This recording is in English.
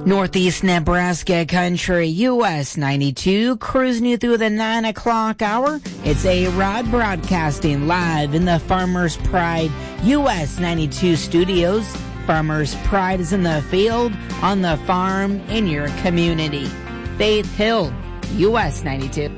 Northeast Nebraska country, US 92, cruising you through the 9 o'clock hour. It's A-Rod broadcasting live in the Farmers Pride US 92 studios. Farmers Pride is in the field, on the farm, in your community. Faith Hill, US 92.